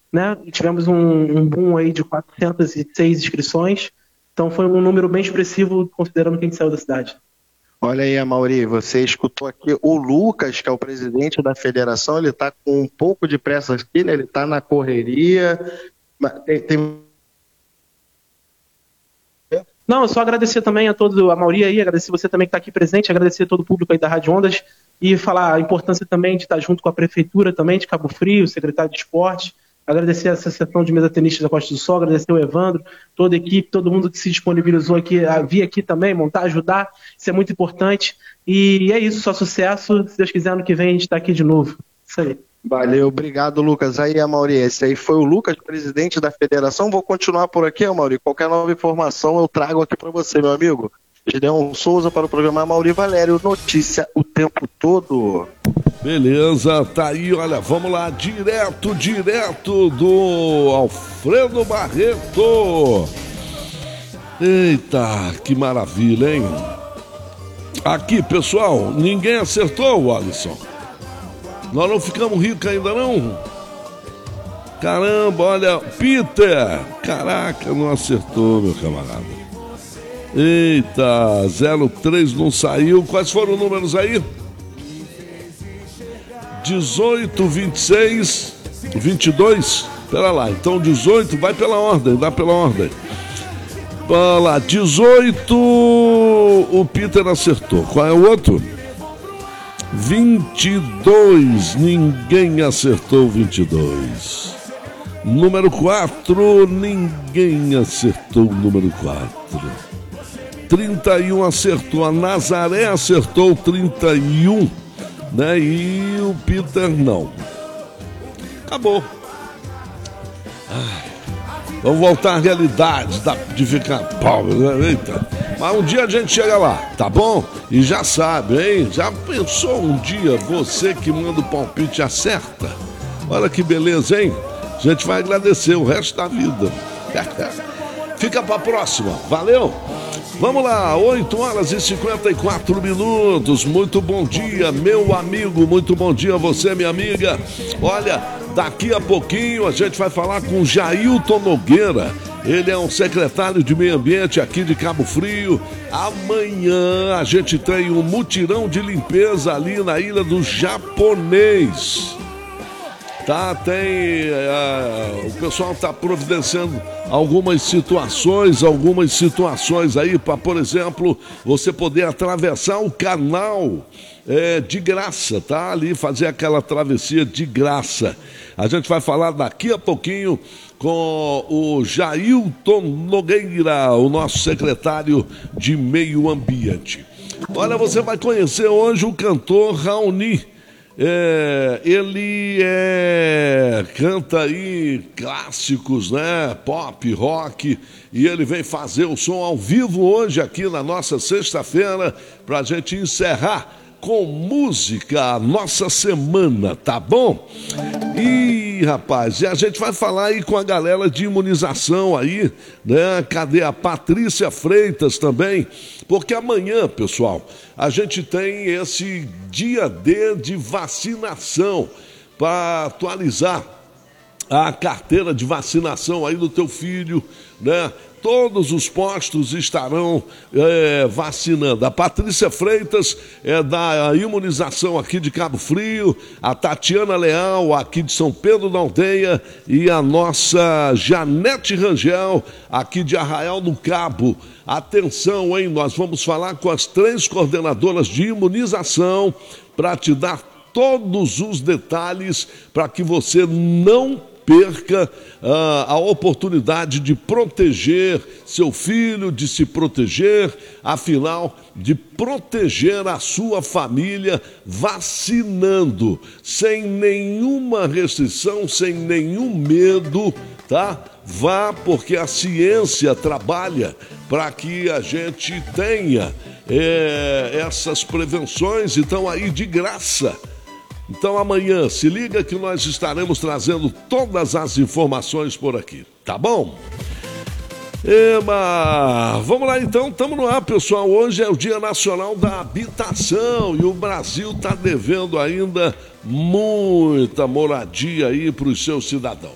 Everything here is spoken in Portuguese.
né? Tivemos um boom aí de 406 inscrições, então foi um número bem expressivo considerando que a gente saiu da cidade. Olha aí, Amaury, você escutou aqui o Lucas, que é o presidente da federação, ele está com um pouco de pressa aqui, né? Ele está na correria. Tem... Não, eu só agradecer também a todo a maioria aí, agradecer você também que está aqui presente, agradecer a todo o público aí da Rádio Ondas e falar a importância também de estar junto com a Prefeitura também de Cabo Frio, o secretário de Esporte, agradecer a Associação de Mesa Tenistas da Costa do Sol, agradecer o Evandro, toda a equipe, todo mundo que se disponibilizou aqui a vir aqui também, montar, ajudar, isso é muito importante. E é isso, só sucesso, se Deus quiser, ano que vem a gente está aqui de novo. Isso aí. Valeu, obrigado, Lucas. Aí, Amaury, esse aí foi o Lucas, presidente da federação. Vou continuar por aqui, Amaury. Qualquer nova informação eu trago aqui para você, meu amigo. Gideon Souza para o programa Amaury Valério, notícia o tempo todo. Beleza, tá aí, olha, vamos lá, direto do Alfredo Barreto. Eita, que maravilha, hein? Aqui, pessoal, ninguém acertou, Alisson. Nós não ficamos ricos ainda, não? Caramba, olha, Peter. Caraca, não acertou, meu camarada. Eita, 03 não saiu. Quais foram os números aí? 18, 26, 22. Pera lá, então 18, vai pela ordem, dá pela ordem. Olha lá, 18, o Peter acertou. Qual é o outro? 22, ninguém acertou 22. Número 4, ninguém acertou o número 4. 31 acertou, a Nazaré acertou 31, né? E o Peter não. Acabou. Ai. Vamos voltar à realidade de ficar pobre, né? Eita. Mas um dia a gente chega lá, tá bom? E já sabe, hein? Já pensou um dia você que manda o palpite acerta? Olha que beleza, hein? A gente vai agradecer o resto da vida. Fica pra próxima, valeu? Vamos lá, 8 horas e 54 minutos. Muito bom dia, meu amigo. Muito bom dia a você, minha amiga. Olha, daqui a pouquinho a gente vai falar com Jailton Nogueira. Ele é um secretário de meio ambiente aqui de Cabo Frio. Amanhã a gente tem um mutirão de limpeza ali na Ilha do Japonês. Tá, tem... o pessoal está providenciando algumas situações aí para, por exemplo, você poder atravessar o canal de graça, tá? Ali fazer aquela travessia de graça. A gente vai falar daqui a pouquinho com o Jailton Nogueira, o nosso secretário de meio ambiente. Olha, você vai conhecer hoje o cantor Raoni. Ele canta aí clássicos, né? Pop, rock, e ele vem fazer o som ao vivo hoje aqui na nossa sexta-feira pra gente encerrar com música a nossa semana, tá bom? E rapaz, e a gente vai falar aí com a galera de imunização aí, né? Cadê a Patrícia Freitas também? Porque amanhã, pessoal, a gente tem esse dia D de vacinação para atualizar a carteira de vacinação aí do teu filho, né? Todos os postos estarão vacinando. A Patrícia Freitas é da imunização aqui de Cabo Frio, a Tatiana Leal aqui de São Pedro da Aldeia e a nossa Janete Rangel aqui de Arraial do Cabo. Atenção, hein? Nós vamos falar com as 3 coordenadoras de imunização para te dar todos os detalhes para que você não perca a oportunidade de proteger seu filho, de se proteger, afinal, de proteger a sua família vacinando, sem nenhuma restrição, sem nenhum medo, tá? Vá, porque a ciência trabalha para que a gente tenha essas prevenções, então aí de graça. Então amanhã, se liga que nós estaremos trazendo todas as informações por aqui, tá bom? Vamos lá então, estamos no ar, pessoal. Hoje é o Dia Nacional da Habitação e o Brasil está devendo ainda muita moradia aí para os seus cidadãos.